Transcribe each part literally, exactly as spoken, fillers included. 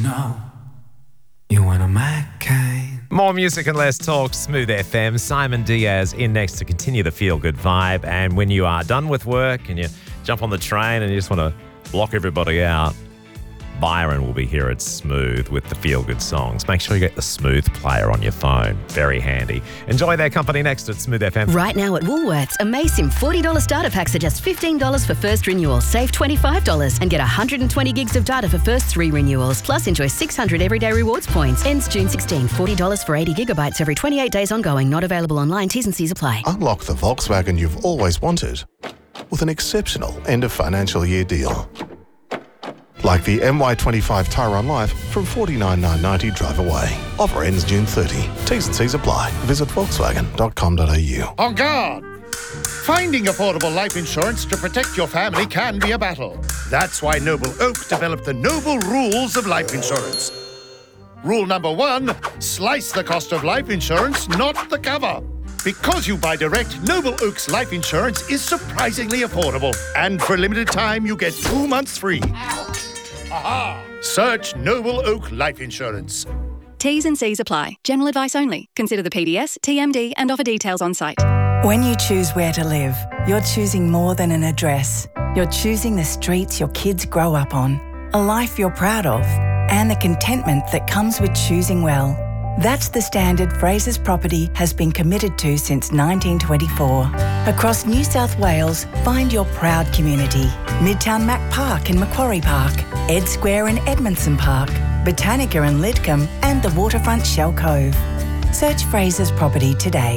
know you want a McCain. More music and less talk. Smooth F M. Simon Diaz in next to continue the feel-good vibe. And when you are done with work and you jump on the train and you just want to block everybody out, Byron will be here at Smooth with the feel-good songs. Make sure you get the Smooth player on your phone. Very handy. Enjoy their company next at Smooth F M. Right now at Woolworths, Amazing forty dollars starter packs are just fifteen dollars for first renewal. Save twenty-five dollars and get one hundred twenty gigs of data for first three renewals. Plus enjoy six hundred everyday rewards points. Ends June sixteenth. forty dollars for eighty gigabytes every twenty-eight days ongoing. Not available online. T's and C's apply. Unlock the Volkswagen you've always wanted with an exceptional end of financial year deal. Like the M Y twenty-five Tyron Life from forty-nine thousand nine hundred ninety drive away. Offer ends June thirtieth. T's and C's apply. Visit volkswagen dot com dot a u. On guard! Finding affordable life insurance to protect your family can be a battle. That's why Noble Oak developed the Noble Rules of Life Insurance. Rule number one, slice the cost of life insurance, not the cover. Because you buy direct, Noble Oak's life insurance is surprisingly affordable. And for a limited time, you get two months free. Aha! Search Noble Oak Life Insurance. T's and C's apply. General advice only. Consider the P D S, T M D and offer details on site. When you choose where to live, you're choosing more than an address. You're choosing the streets your kids grow up on, a life you're proud of, and the contentment that comes with choosing well. That's the standard Fraser's Property has been committed to since nineteen twenty-four. Across New South Wales, find your proud community. Midtown Mac Park and Macquarie Park, Ed Square and Edmondson Park, Botanica and Lidcombe, and the waterfront Shell Cove. Search Fraser's Property today.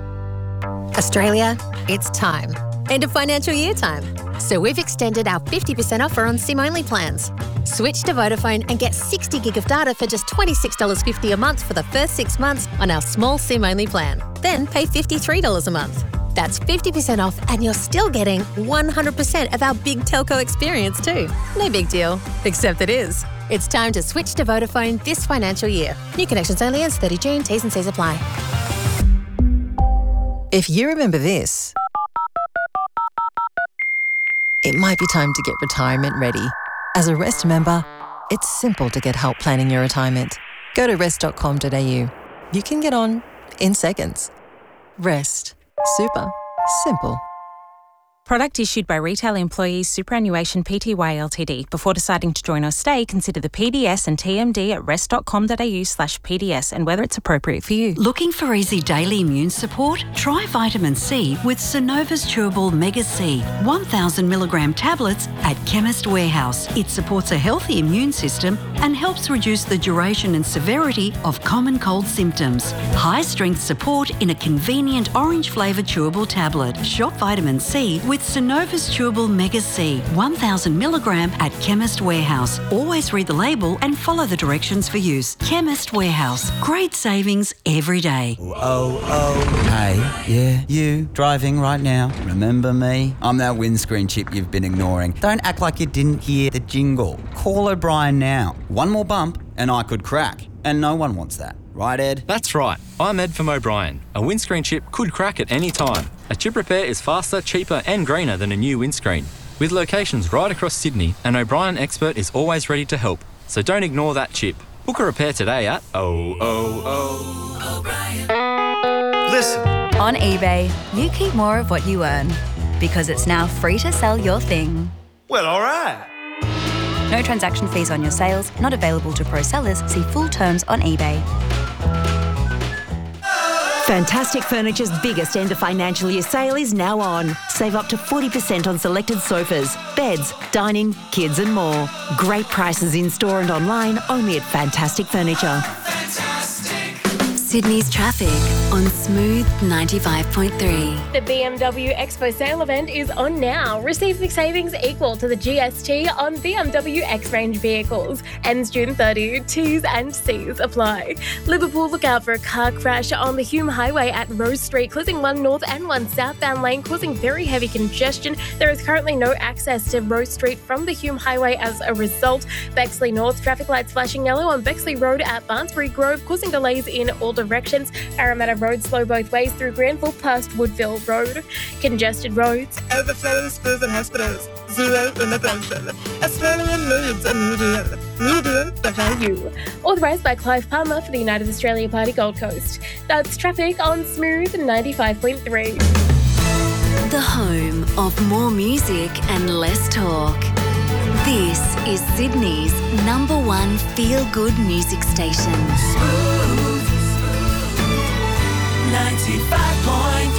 Australia, it's time. End of financial year time. So we've extended our fifty percent offer on SIM-only plans. Switch to Vodafone and get sixty gig of data for just twenty-six dollars fifty a month for the first six months on our small SIM-only plan. Then pay fifty-three dollars a month. That's fifty percent off and you're still getting one hundred percent of our big telco experience too. No big deal, except it is. It's time to switch to Vodafone this financial year. New connections only ends thirtieth of June. T's and C's apply. If you remember this, it might be time to get retirement ready. As a Rest member, it's simple to get help planning your retirement. Go to rest dot com dot a u. You can get on in seconds. Rest. Super. Simple. Product issued by Retail Employees Superannuation Pty Ltd. Before deciding to join or stay, consider the P D S and T M D at rest dot com dot a u slash P D S and whether it's appropriate for you. Looking for easy daily immune support? Try vitamin C with Synova's Chewable Mega C, one thousand milligram tablets at Chemist Warehouse. It supports a healthy immune system and helps reduce the duration and severity of common cold symptoms. High-strength support in a convenient orange-flavoured chewable tablet. Shop vitamin C with Synova's Chewable Mega C, one thousand milligram at Chemist Warehouse. Always read the label and follow the directions for use. Chemist Warehouse. Great savings every day. Oh, oh. Hey, yeah, you driving right now. Remember me? I'm that windscreen chip you've been ignoring. Don't act like you didn't hear the jingle. Call O'Brien now. One more bump and I could crack. And no one wants that. Right, Ed? That's right. I'm Ed from O'Brien. A windscreen chip could crack at any time. A chip repair is faster, cheaper and greener than a new windscreen. With locations right across Sydney, an O'Brien expert is always ready to help. So don't ignore that chip. Book a repair today at oh oh oh O'Brien. Listen. On eBay, you keep more of what you earn because it's now free to sell your thing. Well, all right. No transaction fees on your sales, not available to pro sellers. See full terms on eBay. Fantastic Furniture's biggest end of financial year sale is now on. Save up to forty percent on selected sofas, beds, dining, kids and more. Great prices in store and online only at Fantastic Furniture. Sydney's traffic on Smooth ninety-five point three. The B M W Expo sale event is on now. Receive the savings equal to the G S T on B M W X-Range vehicles. Ends June thirtieth. T's and C's apply. Liverpool, look out for a car crash on the Hume Highway at Rose Street, causing one north and one southbound lane, causing very heavy congestion. There is currently no access to Rose Street from the Hume Highway as a result. Bexley North, traffic lights flashing yellow on Bexley Road at Barnsbury Grove, causing delays in all directions. Parramatta Road slow both ways through Granville past Woodville Road. Congested roads. Overflowing schools and hospitals. Zero immigration. Australian needs a medium. Medium value. Authorised by Clive Palmer for the United Australia Party Gold Coast. That's traffic on Smooth ninety-five point three. The home of more music and less talk. This is Sydney's number one feel-good music station. Smooth ninety-five point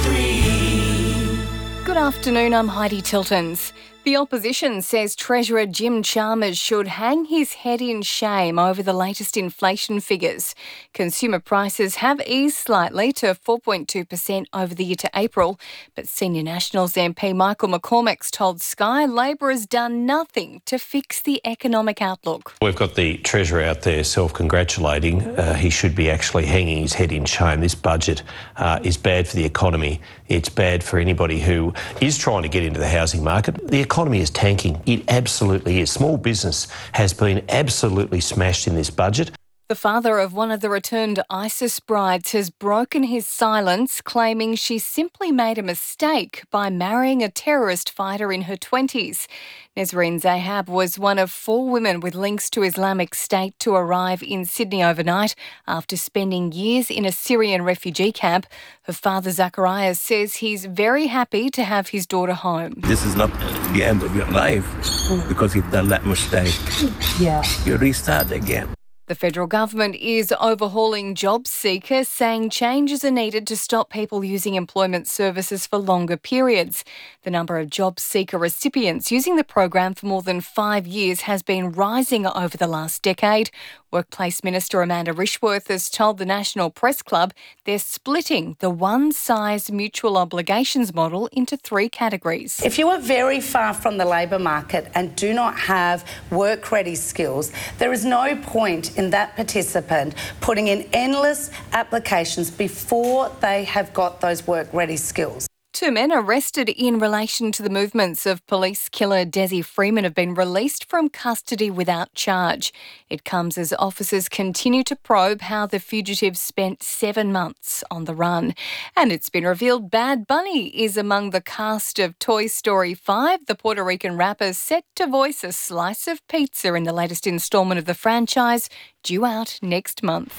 three. Good afternoon, I'm Heidi Tiltons. The opposition says Treasurer Jim Chalmers should hang his head in shame over the latest inflation figures. Consumer prices have eased slightly to four point two percent over the year to April, but Senior Nationals M P Michael McCormack's told Sky Labor has done nothing to fix the economic outlook. We've got the Treasurer out there self-congratulating. Uh, he should be actually hanging his head in shame. This budget uh, is bad for the economy. It's bad for anybody who is trying to get into the housing market. The economy is tanking. It absolutely is. Small business has been absolutely smashed in this budget. The father of one of the returned ISIS brides has broken his silence, claiming she simply made a mistake by marrying a terrorist fighter in her twenties. Nesreen Zahab was one of four women with links to Islamic State to arrive in Sydney overnight after spending years in a Syrian refugee camp. Her father, Zacharias, says he's very happy to have his daughter home. This is not the end of your life because you've done that mistake. Yeah. You restart again. The federal government is overhauling job seekers, saying changes are needed to stop people using employment services for longer periods. The number of job seeker recipients using the program for more than five years has been rising over the last decade. Workplace Minister Amanda Rishworth has told the National Press Club they're splitting the one-size mutual obligations model into three categories. If you are very far from the labour market and do not have work-ready skills, there is no point in that participant putting in endless applications before they have got those work-ready skills. Two men arrested in relation to the movements of police killer Desi Freeman have been released from custody without charge. It comes as officers continue to probe how the fugitive spent seven months on the run. And it's been revealed Bad Bunny is among the cast of Toy Story five. The Puerto Rican rapper is set to voice a slice of pizza in the latest instalment of the franchise, due out next month.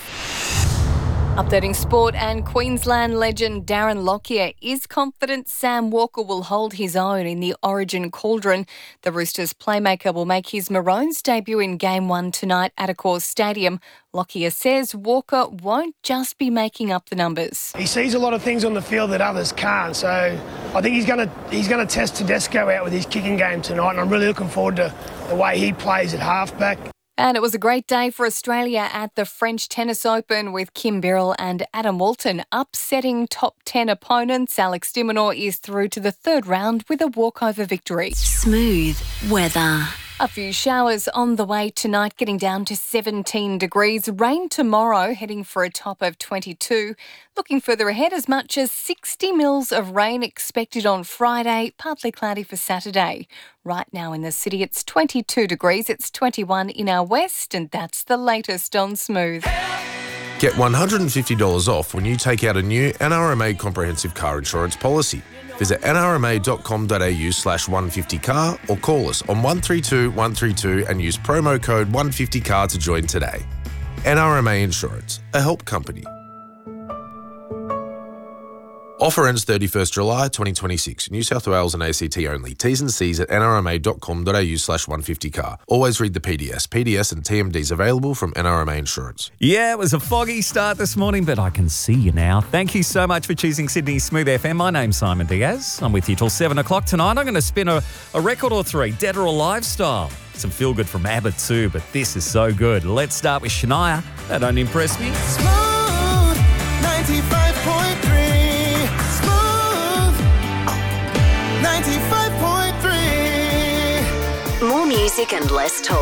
Updating sport, and Queensland legend Darren Lockyer is confident Sam Walker will hold his own in the Origin Cauldron. The Roosters playmaker will make his Maroons debut in Game one tonight at Accor Stadium. Lockyer says Walker won't just be making up the numbers. He sees a lot of things on the field that others can't, so I think he's going to he's going to test Tedesco out with his kicking game tonight, and I'm really looking forward to the way he plays at halfback. And it was a great day for Australia at the French Tennis Open with Kim Birrell and Adam Walton upsetting top ten opponents. Alex de Minaur is through to the third round with a walkover victory. Smooth weather. A few showers on the way tonight, getting down to seventeen degrees. Rain tomorrow, heading for a top of twenty-two. Looking further ahead, as much as sixty mils of rain expected on Friday, partly cloudy for Saturday. Right now in the city, it's twenty-two degrees. It's twenty-one in our west, and that's the latest on Smooth. Get one hundred fifty dollars off when you take out a new N R M A comprehensive car insurance policy. Visit nrma.com.au slash 150car or call us on one three two one three two and use promo code one fifty car to join today. N R M A Insurance, a help company. Offer ends thirty-first July twenty twenty-six. New South Wales and A C T only. T's and C's at nrma.com.au slash 150car. Always read the P D S. P D S and T M Ds available from N R M A Insurance. Yeah, it was a foggy start this morning, but I can see you now. Thank you so much for choosing Sydney Smooth F M. My name's Simon Diaz. I'm with you till seven o'clock tonight. I'm going to spin a, a record or three, dead or alive style. Some feel good from ABBA too, but this is so good. Let's start with Shania. That don't impress me. Smooth ninety-five point three. ninety-five point three. More music and less talk.